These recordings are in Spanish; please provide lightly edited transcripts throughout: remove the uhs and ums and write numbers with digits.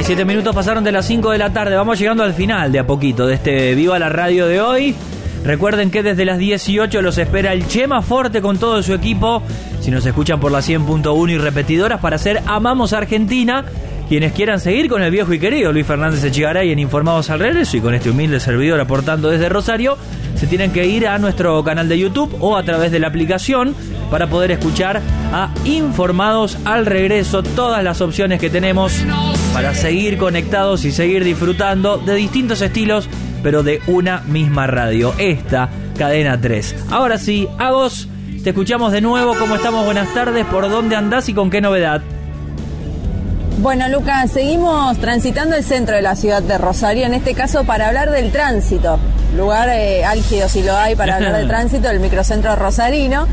47 minutos pasaron de las 5 de la tarde. Vamos llegando al final de a poquito de este Viva la Radio de hoy. Recuerden que desde las 18 los espera el Chema Forte con todo su equipo. Si nos escuchan por la 100.1 y repetidoras para hacer Amamos Argentina. Quienes quieran seguir con el viejo y querido Luis Fernández Echegaray en Informados al Regreso y con este humilde servidor aportando desde Rosario, se tienen que ir a nuestro canal de YouTube o a través de la aplicación para poder escuchar a Informados al Regreso, todas las opciones que tenemos para seguir conectados y seguir disfrutando de distintos estilos, pero de una misma radio, esta Cadena 3. Ahora sí, a vos, te escuchamos de nuevo. ¿Cómo estamos? Buenas tardes. ¿Por dónde andás y con qué novedad? Bueno, Lucas, seguimos transitando el centro de la ciudad de Rosario, en este caso para hablar del tránsito. Lugar álgido, si lo hay, para hablar del tránsito, el microcentro rosarino.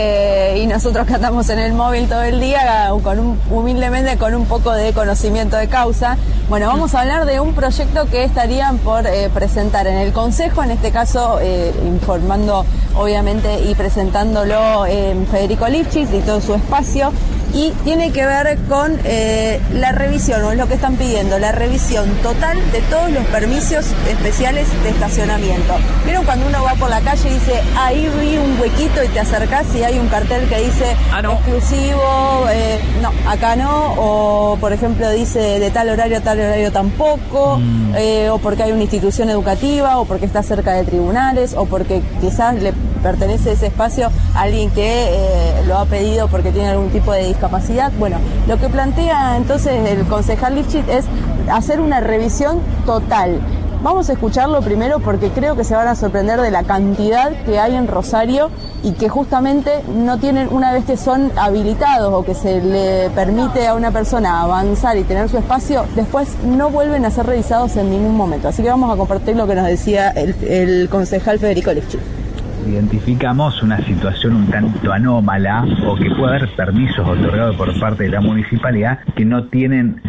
Y nosotros que andamos en el móvil todo el día, humildemente con un poco de conocimiento de causa. Bueno, vamos a hablar de un proyecto que estarían por presentar en el Consejo, en este caso informando, obviamente, y presentándolo Federico Lifchitz y todo su espacio. Y tiene que ver con la revisión, o es lo que están pidiendo, la revisión total de todos los permisos especiales de estacionamiento. ¿Vieron cuando uno va por la calle y dice, ahí vi un huequito y te acercás y hay un cartel que dice no. exclusivo, no, acá no, o por ejemplo dice de tal horario tampoco, o porque hay una institución educativa, o porque está cerca de tribunales, o porque quizás le pertenece ese espacio a alguien que lo ha pedido porque tiene algún tipo de discapacidad. Bueno, lo que plantea entonces el concejal Lifchitz es hacer una revisión total. Vamos a escucharlo primero porque creo que se van a sorprender de la cantidad que hay en Rosario y que justamente no tienen, una vez que son habilitados o que se le permite a una persona avanzar y tener su espacio, después no vuelven a ser revisados en ningún momento. Así que vamos a compartir lo que nos decía el concejal Federico Lifchitz. Identificamos una situación un tanto anómala o que puede haber permisos otorgados por parte de la municipalidad que no tienen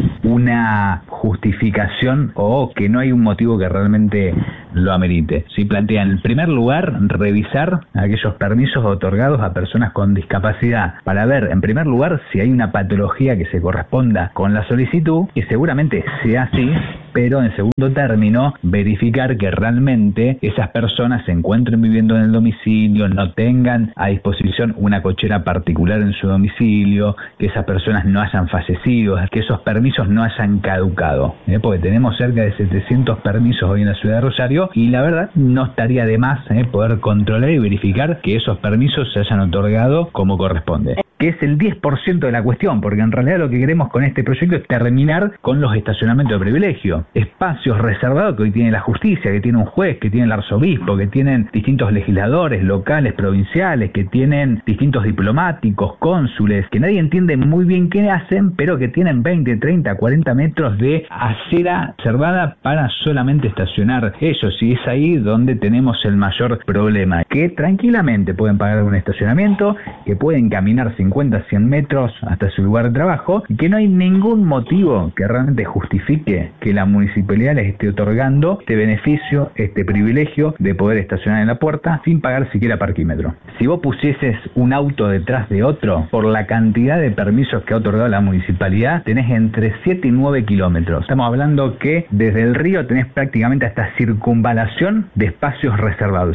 una justificación o que no hay un motivo que realmente lo amerite. Si plantean, en primer lugar, revisar aquellos permisos otorgados a personas con discapacidad para ver, en primer lugar, si hay una patología que se corresponda con la solicitud, y seguramente sea así, pero en segundo término, verificar que realmente esas personas se encuentren viviendo en el domicilio, no tengan a disposición una cochera particular en su domicilio, que esas personas no hayan fallecido, que esos permisos no hayan caducado, porque tenemos cerca de 700 permisos hoy en la ciudad de Rosario y la verdad no estaría de más poder controlar y verificar que esos permisos se hayan otorgado como corresponde, que es el 10% de la cuestión, porque en realidad lo que queremos con este proyecto es terminar con los estacionamientos de privilegio, espacios reservados que hoy tiene la justicia, que tiene un juez, que tiene el arzobispo, que tienen distintos legisladores locales, provinciales, que tienen distintos diplomáticos, cónsules, que nadie entiende muy bien qué hacen, pero que tienen 20, 30, 40 metros de acera reservada para solamente estacionar ellos, y es ahí donde tenemos el mayor problema, que tranquilamente pueden pagar un estacionamiento, que pueden caminar 50, 100 metros hasta su lugar de trabajo, y que no hay ningún motivo que realmente justifique que la municipalidad les esté otorgando este beneficio, este privilegio de poder estacionar en la puerta sin pagar siquiera parquímetro. Si vos pusieses un auto detrás de otro, por la cantidad de permisos que ha otorgado la municipalidad, tenés entre 7 y 9 kilómetros. Estamos hablando que desde el río tenés prácticamente hasta circunvalación de espacios reservados.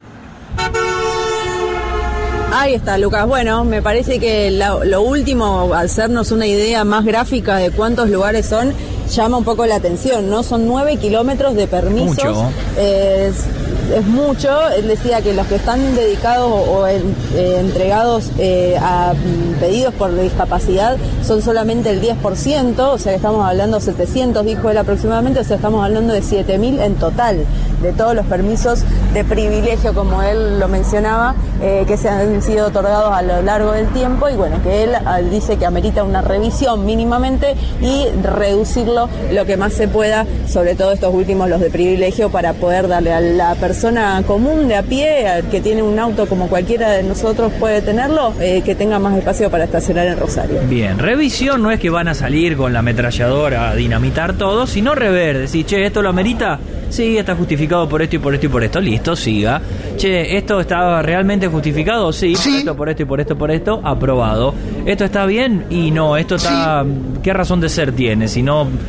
Ahí está, Lucas. Bueno, me parece que lo último, hacernos una idea más gráfica de cuántos lugares son, llama un poco la atención, ¿no? Son 9 kilómetros de permisos. Mucho. Es mucho. Él decía que los que están dedicados o entregados a pedidos por discapacidad son solamente el 10%, o sea que estamos hablando 700, dijo él aproximadamente, o sea estamos hablando de 7.000 en total, de todos los permisos de privilegio, como él lo mencionaba, que se han sido otorgados a lo largo del tiempo, y bueno, que él dice que amerita una revisión mínimamente y reducirlo lo que más se pueda, sobre todo estos últimos, los de privilegio, para poder darle a la persona común de a pie, al que tiene un auto como cualquiera de nosotros puede tenerlo, que tenga más espacio para estacionar en Rosario. Bien, revisión no es que van a salir con la ametralladora a dinamitar todo, sino rever, decir, che, ¿esto lo amerita? Sí, está justificado por esto y por esto y por esto, listo, siga. Che, ¿esto está realmente justificado? Sí, por esto y por esto y por esto, aprobado. ¿Esto está bien? Y no, esto está... ¿Qué razón de ser tiene? Si no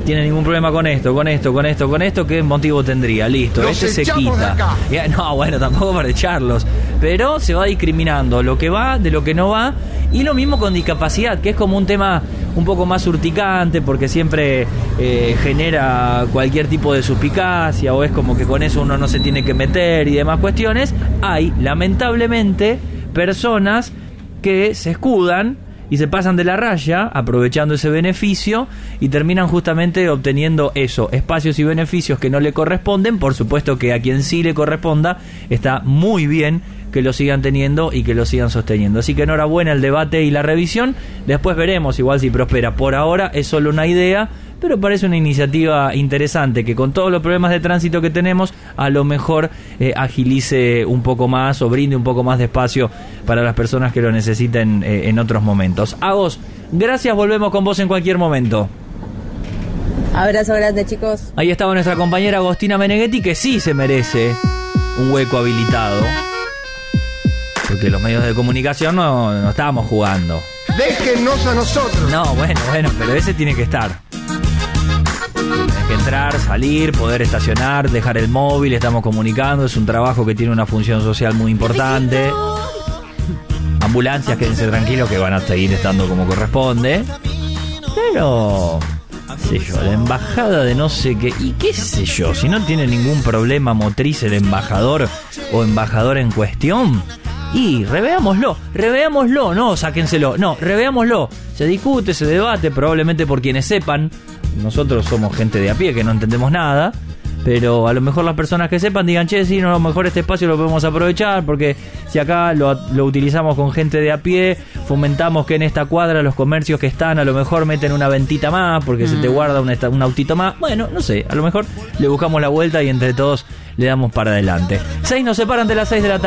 tiene ningún problema con esto, ¿qué motivo tendría? Listo, Los se echamos quita. de acá. No, bueno, tampoco para echarlos, pero se va discriminando lo que va de lo que no va, y lo mismo con discapacidad, que es como un tema un poco más urticante, porque siempre genera cualquier tipo de suspicacia, o es como que con eso uno no se tiene que meter y demás cuestiones. Hay, lamentablemente, personas que se escudan y se pasan de la raya aprovechando ese beneficio y terminan justamente obteniendo eso, espacios y beneficios que no le corresponden. Por supuesto que a quien sí le corresponda está muy bien que lo sigan teniendo y que lo sigan sosteniendo. Así que enhorabuena el debate y la revisión. Después veremos igual si prospera. Por ahora es solo una idea, pero parece una iniciativa interesante que con todos los problemas de tránsito que tenemos, a lo mejor agilice un poco más o brinde un poco más de espacio para las personas que lo necesiten en otros momentos. Agos, gracias, volvemos con vos en cualquier momento. Abrazo grande, chicos. Ahí estaba nuestra compañera Agostina Meneghetti, que sí se merece un hueco habilitado, porque los medios de comunicación no estábamos jugando. Déjennos a nosotros. No, bueno, pero ese tiene que estar. Tienes que entrar, salir, poder estacionar, dejar el móvil, estamos comunicando, es un trabajo que tiene una función social muy importante. Ambulancias, quédense tranquilos que van a seguir estando como corresponde. Pero, qué sé yo, la embajada de no sé qué, y qué sé yo, si no tiene ningún problema motriz el embajador o embajadora en cuestión, y reveámoslo, no, sáquenselo, no, reveámoslo. Se discute, se debate, probablemente por quienes sepan. Nosotros somos gente de a pie que no entendemos nada, pero a lo mejor las personas que sepan digan, che, sí, no, a lo mejor este espacio lo podemos aprovechar, porque si acá lo utilizamos con gente de a pie, fomentamos que en esta cuadra los comercios que están a lo mejor meten una ventita más, porque se te guarda un autito más. Bueno, no sé, a lo mejor le buscamos la vuelta y entre todos le damos para adelante. 6 nos separan de las 6 de la tarde.